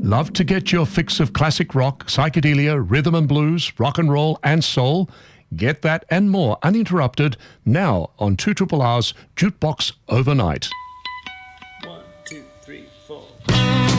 Love to get your fix of classic rock, psychedelia, rhythm and blues, rock and roll and soul? Get that and more uninterrupted now on 2RR's Jukebox Overnight.